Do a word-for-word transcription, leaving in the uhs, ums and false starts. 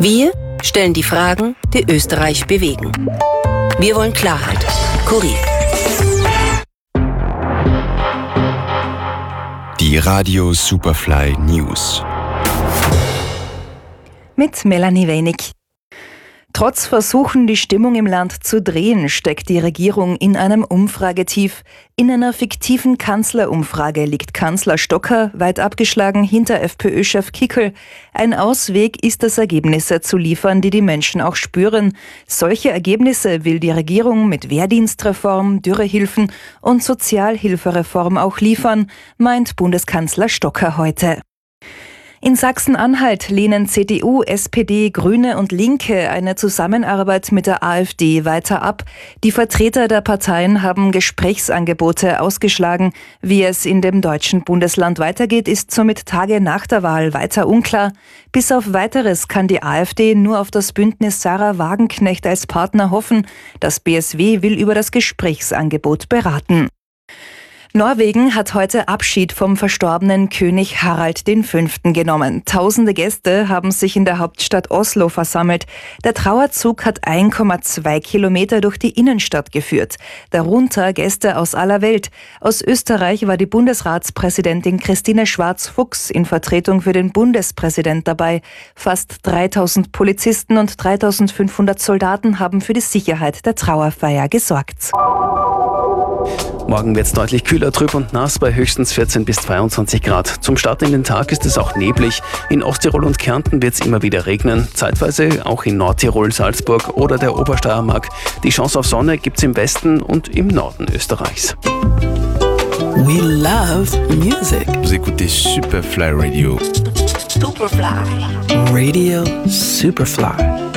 Wir stellen die Fragen, die Österreich bewegen. Wir wollen Klarheit. Kurier. Die Radio Superfly News. Mit Melanie Wenig. Trotz Versuchen, die Stimmung im Land zu drehen, steckt die Regierung in einem Umfragetief. In einer fiktiven Kanzlerumfrage liegt Kanzler Stocker weit abgeschlagen hinter FPÖ-Chef Kickl. Ein Ausweg ist es, Ergebnisse zu liefern, die die Menschen auch spüren. Solche Ergebnisse will die Regierung mit Wehrdienstreform, Dürrehilfen und Sozialhilfereform auch liefern, meint Bundeskanzler Stocker heute. In Sachsen-Anhalt lehnen C D U, S P D, Grüne und Linke eine Zusammenarbeit mit der AfD weiter ab. Die Vertreter der Parteien haben Gesprächsangebote ausgeschlagen. Wie es in dem deutschen Bundesland weitergeht, ist somit Tage nach der Wahl weiter unklar. Bis auf Weiteres kann die AfD nur auf das Bündnis Sarah Wagenknecht als Partner hoffen. Das B S W will über das Gesprächsangebot beraten. Norwegen hat heute Abschied vom verstorbenen König Harald der Fünfte genommen. Tausende Gäste haben sich in der Hauptstadt Oslo versammelt. Der Trauerzug hat eins Komma zwei Kilometer durch die Innenstadt geführt. Darunter Gäste aus aller Welt. Aus Österreich war die Bundesratspräsidentin Christine Schwarz-Fuchs in Vertretung für den Bundespräsident dabei. Fast dreitausend Polizisten und dreitausendfünfhundert Soldaten haben für die Sicherheit der Trauerfeier gesorgt. Morgen wird es deutlich kühler, trüb und nass bei höchstens vierzehn bis zweiundzwanzig Grad. Zum Start in den Tag ist es auch neblig. In Osttirol und Kärnten wird es immer wieder regnen. Zeitweise auch in Nordtirol, Salzburg oder der Obersteiermark. Die Chance auf Sonne gibt es im Westen und im Norden Österreichs. We love music. Vous écoutez Superfly Radio. Superfly. Radio Superfly.